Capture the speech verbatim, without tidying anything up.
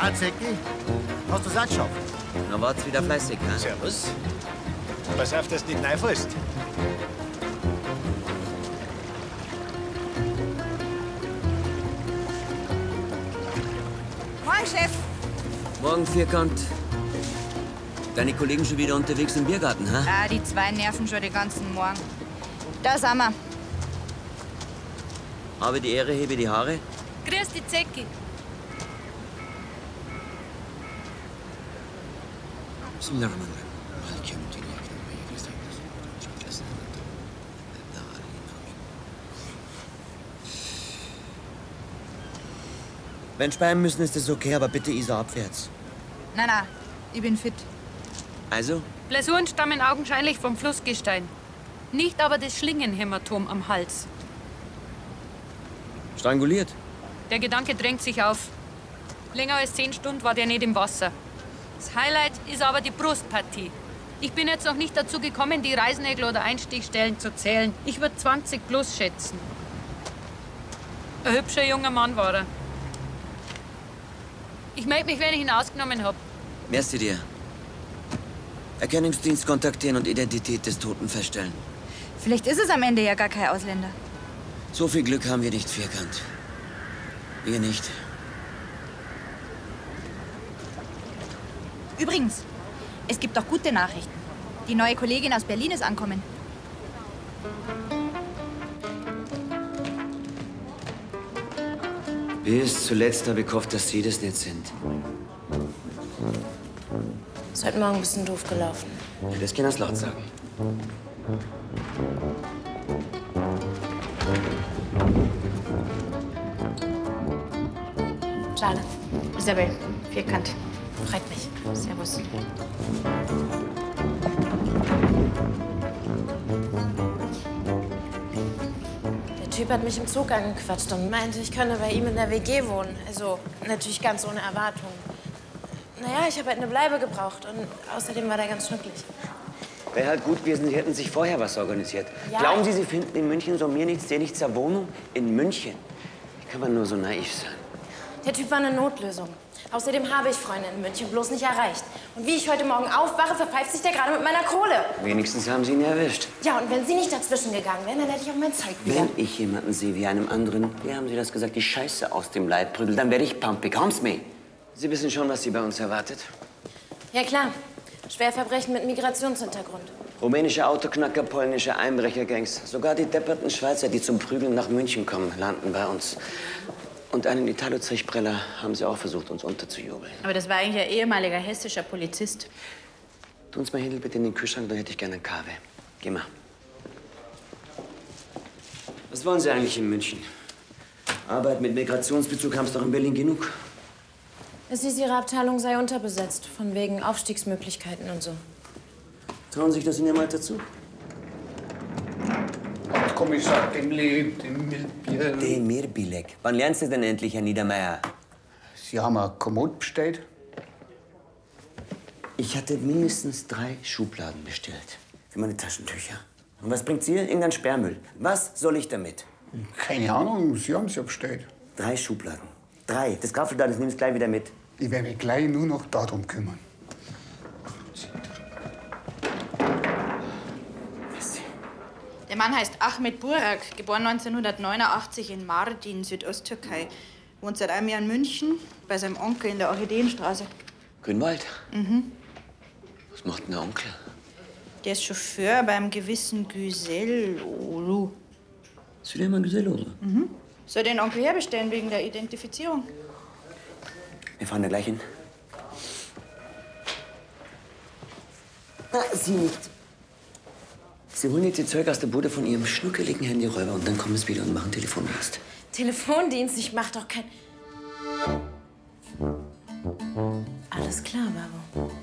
Ah, Zecki, hast du es auch geschafft? Na, wart's wieder fleißig, ne? Servus. Pass auf, dass du nicht reinfällst. Moin, Chef. Morgen, Vierkant. Deine Kollegen schon wieder unterwegs im Biergarten, ha? Ah, die zwei nerven schon den ganzen Morgen. Da sind wir. Habe die Ehre, hebe die Haare. Grüß die Zecki. Wenn speien müssen, ist das okay, aber bitte Isar abwärts. Nein, nein, ich bin fit. Also? Blessuren stammen augenscheinlich vom Flussgestein. Nicht aber das Schlingenhämatom am Hals. Stranguliert? Der Gedanke drängt sich auf. Länger als zehn Stunden war der nicht im Wasser. Das Highlight ist aber die Brustpartie. Ich bin jetzt noch nicht dazu gekommen, die Reißnägel oder Einstichstellen zu zählen. Ich würde zwanzig plus schätzen. Ein hübscher junger Mann war er. Ich melde mich, wenn ich ihn ausgenommen habe. Merci dir. Erkennungsdienst kontaktieren und Identität des Toten feststellen. Vielleicht ist es am Ende ja gar kein Ausländer. So viel Glück haben wir nicht, Vierkant. Wir nicht. Übrigens, es gibt auch gute Nachrichten. Die neue Kollegin aus Berlin ist angekommen. Bis zuletzt habe ich gehofft, dass Sie das nicht sind. Ist heute Morgen ein bisschen doof gelaufen. Ja, das kann das laut sagen. Schade. Isabel, Vierkant. Freut mich. Servus. Der Typ hat mich im Zug angequatscht und meinte, ich könne bei ihm in der W G wohnen. Also natürlich ganz ohne Erwartung. Naja, ich habe halt eine Bleibe gebraucht und außerdem war der ganz schnucklig. Wäre halt gut gewesen, Sie hätten sich vorher was organisiert. Ja. Glauben Sie, Sie finden in München so mir nichts, dir nichts zur Wohnung? In München? Wie kann man nur so naiv sein? Der Typ war eine Notlösung. Außerdem habe ich Freunde in München bloß nicht erreicht. Und wie ich heute Morgen aufwache, verpfeift sich der gerade mit meiner Kohle. Wenigstens haben Sie ihn erwischt. Ja, und wenn Sie nicht dazwischen gegangen wären, dann hätte ich auch mein Zeug wieder. Wenn ich jemanden sehe wie einem anderen, wie haben Sie das gesagt, die Scheiße aus dem Leib prügelt, dann werde ich pumpig. Haben's mir. Sie wissen schon, was Sie bei uns erwartet. Ja, klar. Schwerverbrechen mit Migrationshintergrund. Rumänische Autoknacker, polnische Einbrechergangs. Sogar die depperten Schweizer, die zum Prügeln nach München kommen, landen bei uns. Und einen Italo-Zechpreller haben sie auch versucht, uns unterzujubeln. Aber das war eigentlich ein ehemaliger hessischer Polizist. Tu uns mal Händel bitte in den Kühlschrank, dann hätte ich gerne eine Kaffee. Geh mal. Was wollen Sie eigentlich in München? Arbeit mit Migrationsbezug haben Sie doch in Berlin genug. Es hieß, Ihre Abteilung sei unterbesetzt, von wegen Aufstiegsmöglichkeiten und so. Trauen Sie sich das in Ihrem Alter zu? Kommissar Demle, Demirbilek. Demirbilek. Wann lernst du denn endlich, Herr Niedermeyer? Sie haben eine Kommode bestellt? Ich hatte mindestens drei Schubladen bestellt. Für meine Taschentücher. Und was bringt Sie? Irgendein Sperrmüll. Was soll ich damit? Keine Ahnung, Sie haben es ja bestellt. Drei Schubladen. Drei. Das Grapfelblatt, das nehme ich gleich wieder mit. Ich werde mich gleich nur noch darum kümmern. Der Mann heißt Ahmet Burak, geboren neunzehnhundertneunundachtzig in Mardin, Südosttürkei. Wohnt seit einem Jahr in München, bei seinem Onkel in der Orchideenstraße. Grünwald? Mhm. Was macht denn der Onkel? Der ist Chauffeur beim gewissen Güsel Olu. Ist wieder mal Güsel Olu? Mhm. Soll den Onkel herbestellen wegen der Identifizierung? Wir fahren da gleich hin. Na, Sie nicht. Sie holen jetzt die Zeug aus der Bude von Ihrem schnuckeligen Handyräuber und dann kommen Sie wieder und machen Telefondienst. Telefondienst? Ich mach doch kein... Alles klar, Babo.